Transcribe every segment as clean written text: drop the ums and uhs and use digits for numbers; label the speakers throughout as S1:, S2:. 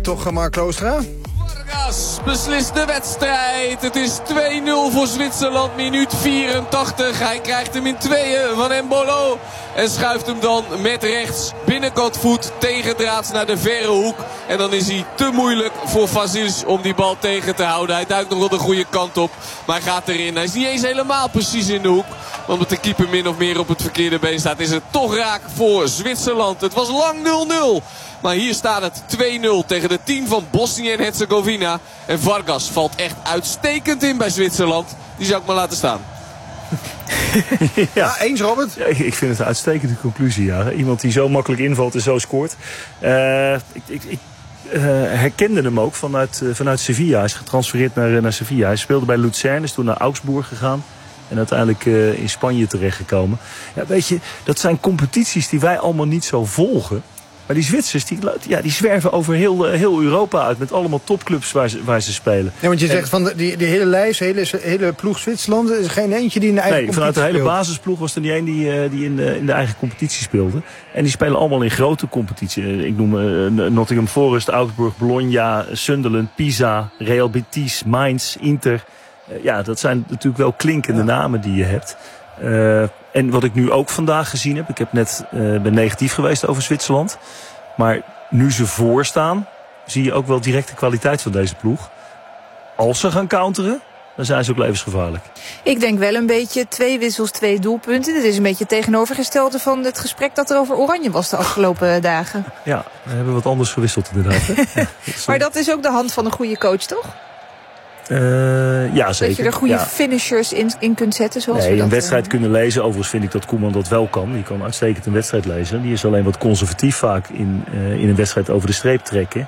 S1: Toch, Mark Kloostra?
S2: Vargas beslist de wedstrijd. Het is 2-0 voor Zwitserland, minuut 84. Hij krijgt hem in tweeën van Embolo. En schuift hem dan met rechts binnenkant voet tegendraads naar de verre hoek. En dan is hij te moeilijk voor Vasil om die bal tegen te houden. Hij duikt nog wel de goede kant op, maar hij gaat erin. Hij is niet eens helemaal precies in de hoek. Want met de keeper min of meer op het verkeerde been staat, is het toch raak voor Zwitserland. Het was lang 0-0. Maar hier staat het 2-0 tegen de team van Bosnië en Herzegovina. En Vargas valt echt uitstekend in bij Zwitserland. Die zou ik maar laten staan.
S1: Ja, eens Robert?
S3: Ja, ik vind het een uitstekende conclusie. Ja. Iemand die zo makkelijk invalt en zo scoort. Ik herkende hem ook vanuit Sevilla. Hij is getransfereerd naar Sevilla. Hij speelde bij Luzern, is toen naar Augsburg gegaan. En uiteindelijk in Spanje terechtgekomen. Ja, weet je, dat zijn competities die wij allemaal niet zo volgen. Maar die Zwitsers, die zwerven over heel Europa uit. Met allemaal topclubs waar ze spelen.
S1: Ja, want je zegt van die hele lijst, hele ploeg Zwitserland, er is geen eentje die in de eigen competitie
S3: vanuit de hele
S1: speelt.
S3: basisploeg was er niet één die in de eigen competitie speelde. En die spelen allemaal in grote competities. Ik noem Nottingham Forest, Augsburg, Bologna, Sunderland, Pisa, Real Betis, Mainz, Inter. Ja, dat zijn natuurlijk wel klinkende namen die je hebt. En wat ik nu ook vandaag gezien heb. Ik ben negatief geweest over Zwitserland. Maar nu ze voorstaan, zie je ook wel direct de kwaliteit van deze ploeg. Als ze gaan counteren, dan zijn ze ook levensgevaarlijk.
S4: Ik denk wel een beetje 2 wissels, 2 doelpunten. Dit is een beetje het tegenovergestelde van het gesprek dat er over Oranje was de afgelopen dagen.
S3: Ja, we hebben wat anders gewisseld inderdaad. Hè?
S4: Maar dat is ook de hand van een goede coach, toch?
S3: Ja, zeker.
S4: Dat je er goede finishers in kunt zetten. Zoals we dat
S3: een wedstrijd kunnen lezen. Overigens vind ik dat Koeman dat wel kan. Die kan uitstekend een wedstrijd lezen. Die is alleen wat conservatief vaak in een wedstrijd over de streep trekken.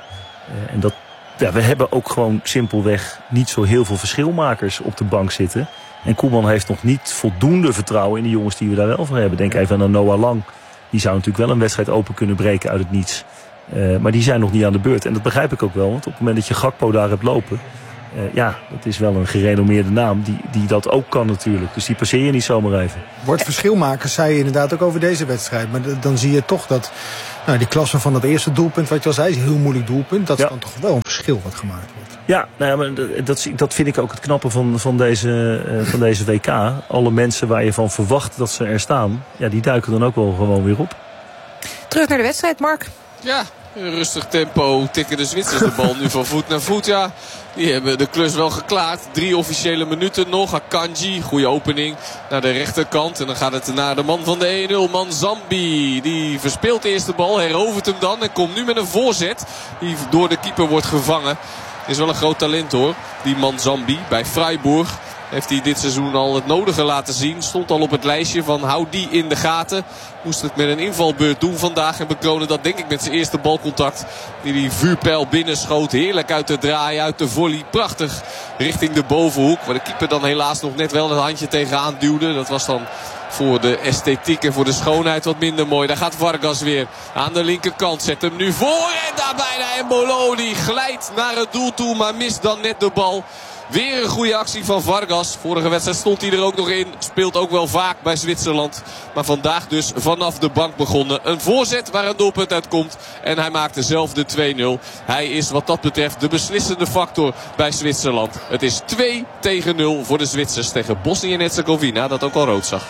S3: We hebben ook gewoon simpelweg niet zo heel veel verschilmakers op de bank zitten. En Koeman heeft nog niet voldoende vertrouwen in de jongens die we daar wel voor hebben. Denk even aan Noah Lang. Die zou natuurlijk wel een wedstrijd open kunnen breken uit het niets. Maar die zijn nog niet aan de beurt. En dat begrijp ik ook wel. Want op het moment dat je Gakpo daar hebt lopen... dat is wel een gerenommeerde naam die dat ook kan natuurlijk. Dus die passeer je niet zomaar even.
S1: Wordt verschilmakers, zei je inderdaad ook over deze wedstrijd. Maar dan zie je toch dat die klasse van dat eerste doelpunt, wat je al zei, is een heel moeilijk doelpunt. Dat is dan toch wel een verschil wat gemaakt wordt.
S3: Ja, maar dat vind ik ook het knappe van deze WK. Alle mensen waar je van verwacht dat ze er staan, die duiken dan ook wel gewoon weer op.
S4: Terug naar de wedstrijd, Mark.
S2: Ja, rustig tempo tikken de Zwitsers de bal nu van voet naar voet. Ja, die hebben de klus wel geklaard. 3 officiële minuten nog. Akanji, goede opening naar de rechterkant. En dan gaat het naar de man van de 1-0, Manzambi. Die verspeelt de eerste bal, herovert hem dan. En komt nu met een voorzet die door de keeper wordt gevangen. Is wel een groot talent hoor, die Manzambi bij Freiburg. Heeft hij dit seizoen al het nodige laten zien. Stond al op het lijstje van hou die in de gaten. Moest het met een invalbeurt doen vandaag. En bekronen dat denk ik met zijn eerste balcontact. Die vuurpijl binnenschoot. Heerlijk uit de draai, uit de volley. Prachtig richting de bovenhoek. Waar de keeper dan helaas nog net wel een handje tegenaan duwde. Dat was dan voor de esthetiek en voor de schoonheid wat minder mooi. Daar gaat Vargas weer aan de linkerkant. Zet hem nu voor. En daar bijna Embolo. Die glijdt naar het doel toe. Maar mist dan net de bal. Weer een goede actie van Vargas. Vorige wedstrijd stond hij er ook nog in. Speelt ook wel vaak bij Zwitserland. Maar vandaag dus vanaf de bank begonnen. Een voorzet waar een doelpunt uit komt. En hij maakte zelf de 2-0. Hij is wat dat betreft de beslissende factor bij Zwitserland. Het is 2-0 voor de Zwitsers tegen Bosnië en Herzegovina. Dat ook al rood zag.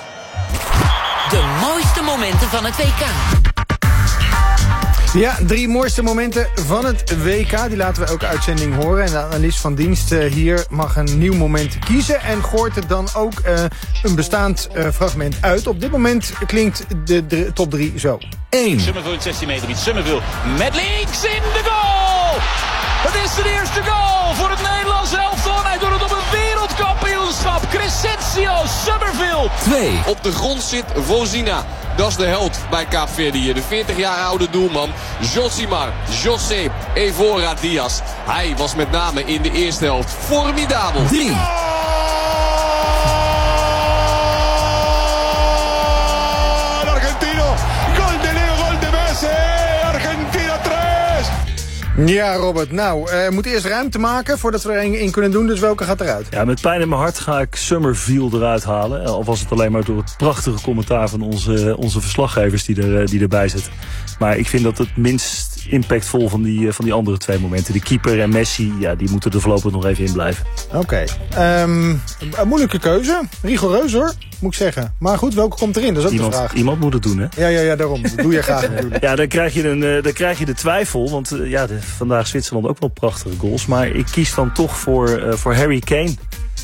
S5: De mooiste momenten van het WK.
S1: Ja, 3 mooiste momenten van het WK. Die laten we elke uitzending horen. En de analist van dienst hier mag een nieuw moment kiezen. En gooit er dan ook een bestaand fragment uit. Op dit moment klinkt de top 3 zo.
S6: 1. Summerville in 16 meter gebied. Summerville met links in de goal! Het is de eerste goal voor het Nederlands elftal. En hij doet het op een wereldkampioenschap. Crescencio Summerville.
S2: 2. Op de grond zit Vozina. Dat is de held bij Kaapverdi hier. De 40 jaar oude doelman Josimar José Evora Diaz. Hij was met name in de eerste helft formidabel.
S6: 3.
S7: Argentino. Gol de Leo, gol de Messi. Argentina 3.
S1: Ja, Robert. Nou, moet eerst ruimte maken voordat we er één in kunnen doen. Dus welke gaat eruit?
S3: Ja, met pijn in mijn hart ga ik Summerville eruit halen. Al was het alleen maar door het prachtige commentaar van onze verslaggevers die erbij zitten. Maar ik vind dat het minst impactvol van die andere 2 momenten. De keeper en Messi, ja, die moeten er voorlopig nog even in blijven.
S1: Oké. Een moeilijke keuze. Rigoureus hoor, moet ik zeggen. Maar goed, welke komt erin? Dat is ook de vraag.
S3: Iemand moet het doen, hè?
S1: Ja, daarom. Dat doe je graag natuurlijk.
S3: Ja, dan krijg je de twijfel. Want vandaag Zwitserland ook wel prachtige goals. Maar ik kies dan toch voor Harry Kane.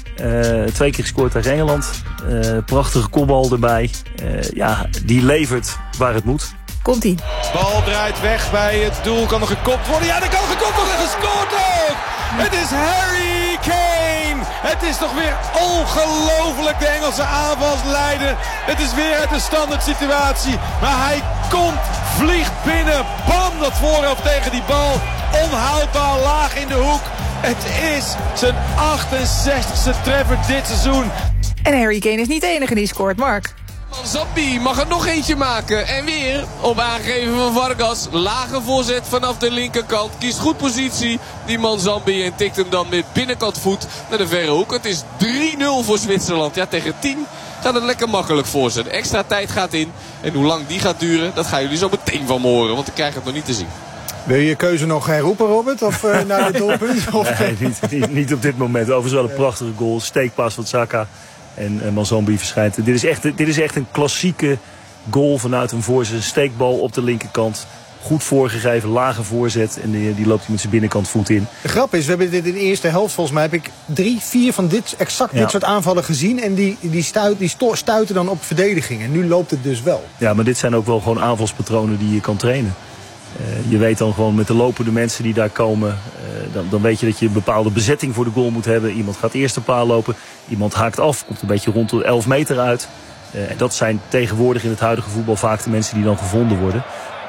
S3: 2 keer gescoord tegen Engeland. Prachtige kopbal erbij. Die levert waar het moet.
S4: Komt-ie.
S7: Bal draait weg bij het doel. Kan er gekopt worden? Ja, er kan gekopt worden en gescoord ook! Het is Harry Kane! Het is toch weer ongelooflijk, de Engelse aanvalsleider. Het is weer uit een standaard situatie. Maar hij komt, vliegt binnen. Bam, dat voorhoofd tegen die bal. Onhoudbaar laag in de hoek. Het is zijn 68e treffer dit seizoen.
S4: En Harry Kane is niet de enige die scoort, Mark.
S2: Manzambi mag er nog eentje maken. En weer op aangeven van Vargas. Lage voorzet vanaf de linkerkant. Kiest goed positie die Manzambi. En tikt hem dan met binnenkant voet naar de verre hoek. Het is 3-0 voor Zwitserland. Ja, tegen 10 gaat het lekker makkelijk voor ze. De extra tijd gaat in. En hoe lang die gaat duren, dat gaan jullie zo meteen van me horen. Want ik krijg het nog niet te zien.
S1: Wil je je keuze nog herroepen, Robert? Of naar dit doelpunt?
S3: Nee, niet op dit moment. Overigens wel een prachtige goal. Steekpaas van Xhaka. En Manzambi verschijnt. Dit is echt een klassieke goal vanuit een voorzet. Een steekbal op de linkerkant. Goed voorgegeven, lage voorzet. En die loopt hij met zijn binnenkant voet in.
S1: De grap is, we hebben dit in de eerste helft volgens mij. Heb ik 3-4 van dit soort aanvallen gezien. En die stuiten dan op verdediging. En nu loopt het dus wel.
S3: Ja, maar dit zijn ook wel gewoon aanvalspatronen die je kan trainen. Je weet dan gewoon met de lopende mensen die daar komen. Dan weet je dat je een bepaalde bezetting voor de goal moet hebben. Iemand gaat eerst een paal lopen. Iemand haakt af. Komt een beetje rond de 11 meter uit. En dat zijn tegenwoordig in het huidige voetbal vaak de mensen die dan gevonden worden.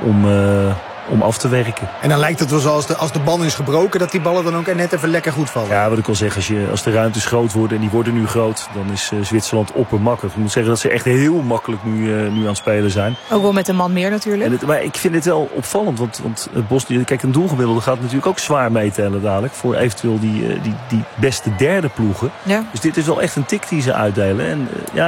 S3: Om af te werken.
S1: En dan lijkt het wel zo als de bal is gebroken, dat die ballen dan ook net even lekker goed vallen.
S3: Ja, wat ik al zeg, als de ruimtes groot worden, en die worden nu groot, dan is Zwitserland oppermakkelijk. Ik moet zeggen dat ze echt heel makkelijk nu aan het spelen zijn.
S4: Ook wel met een man meer natuurlijk.
S3: Maar ik vind het wel opvallend, want Bosnië, kijk, een doelgemiddelde gaat natuurlijk ook zwaar meetellen dadelijk. Voor eventueel die beste derde ploegen.
S4: Ja.
S3: Dus dit is wel echt een tik die ze uitdelen. En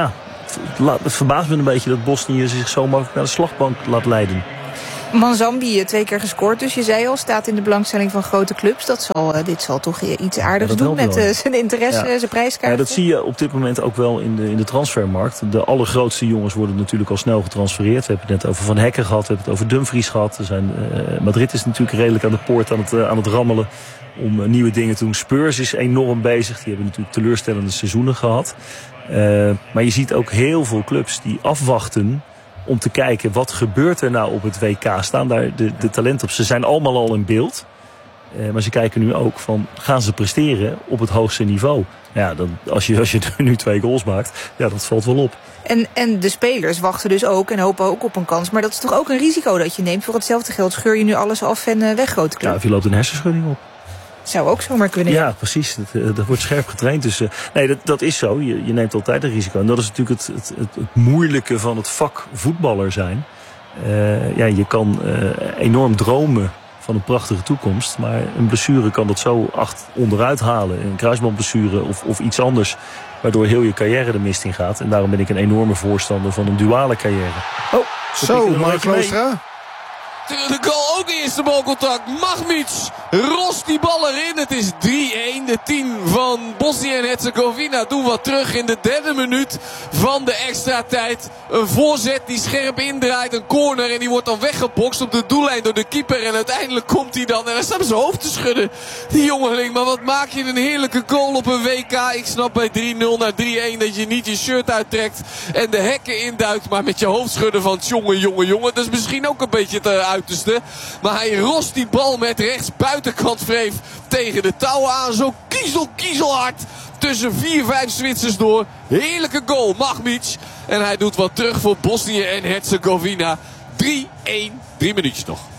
S3: het verbaast me een beetje dat Bosnië zich zo makkelijk naar de slagbank laat leiden.
S4: Manzambi 2 keer gescoord, dus je zei al, staat in de belangstelling van grote clubs. Dit zal toch iets aardigs doen met zijn interesse, zijn prijskaart.
S3: Ja, dat zie je op dit moment ook wel in de transfermarkt. De allergrootste jongens worden natuurlijk al snel getransfereerd. We hebben het net over Van Hekken gehad, we hebben het over Dumfries gehad. Madrid is natuurlijk redelijk aan de poort aan het rammelen om nieuwe dingen te doen. Spurs is enorm bezig, die hebben natuurlijk teleurstellende seizoenen gehad. Maar je ziet ook heel veel clubs die afwachten om te kijken, wat gebeurt er nou op het WK? Staan daar de talenten op? Ze zijn allemaal al in beeld. Maar ze kijken nu ook van, gaan ze presteren op het hoogste niveau? Ja, als je nu 2 goals maakt, ja, dat valt wel op.
S4: En de spelers wachten dus ook en hopen ook op een kans. Maar dat is toch ook een risico dat je neemt? Voor hetzelfde geld scheur je nu alles af en weg, grote club.
S3: Ja, of je loopt een hersenschudding op.
S4: Zou ook zomaar kunnen.
S3: Ja, precies. Dat wordt scherp getraind. Dus dat is zo. Je neemt altijd een risico. En dat is natuurlijk het moeilijke van het vak voetballer zijn. Je kan enorm dromen van een prachtige toekomst. Maar een blessure kan dat zo onderuit halen. Een kruisbandblessure of iets anders. Waardoor heel je carrière de mist in gaat. En daarom ben ik een enorme voorstander van een duale carrière.
S1: Oh, zo, Mark Kloostra.
S2: De goal ook eerste balcontact. Mahmic rost die bal erin. Het is 3-1. De 10 van Bosnië en Herzegovina doen wat terug in de 3e minuut van de extra tijd. Een voorzet die scherp indraait. Een corner en die wordt dan weggebokst op de doellijn door de keeper. En uiteindelijk komt hij dan en hij staat met zijn hoofd te schudden. Die jongeling. Maar wat maak je een heerlijke goal op een WK. Ik snap bij 3-0 naar 3-1 dat je niet je shirt uittrekt en de hekken induikt. Maar met je hoofd schudden van jongen. Dat is misschien ook een beetje te uiterste. Maar hij rost die bal met rechts buitenkant vreef tegen de touwen aan. Zo kiezelhard tussen 4-5 Zwitsers door. Heerlijke goal, Mahmic. En hij doet wat terug voor Bosnië en Herzegovina. 3-1, 3 minuutjes nog.